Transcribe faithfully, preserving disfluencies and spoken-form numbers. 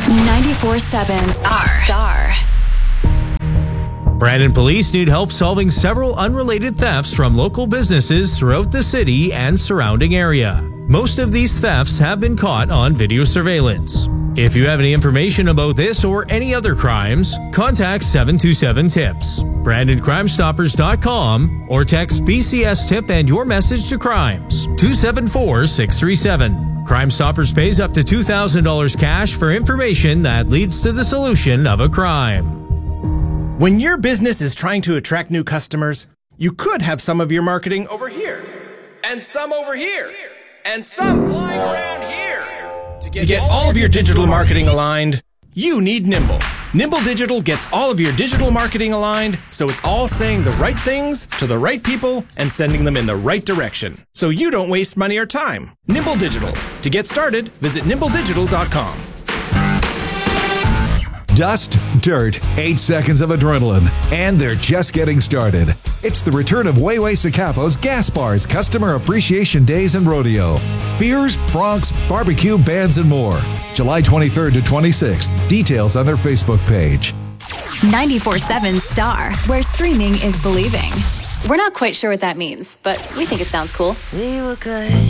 ninety-four seven Star. Star. Brandon police need help solving several unrelated thefts from local businesses throughout the city and surrounding area. Most of these thefts have been caught on video surveillance. If you have any information about this or any other crimes, contact seven two seven tips, Brandon Crime Stoppers dot com, or text B C S tip and your message to crimes two seven four six three seven. Crime Stoppers pays up to two thousand dollars cash for information that leads to the solution of a crime. When your business is trying to attract new customers, you could have some of your marketing over here, and some over here, and some flying around here. To get, to get all of your digital marketing aligned, you need Nimble. Nimble Digital gets all of your digital marketing aligned, so it's all saying the right things to the right people and sending them in the right direction, so you don't waste money or time. Nimble Digital. To get started, visit nimble digital dot com. Dust, dirt, eight seconds of adrenaline, and they're just getting started. It's the return of Wayway Sakapo's Gas Bars Customer Appreciation Days and Rodeo. Beers, broncs, barbecue, bands, and more. July twenty-third to twenty-sixth. Details on their Facebook page. ninety-four seven Star, where streaming is believing. We're not quite sure what that means, but we think it sounds cool. We were good.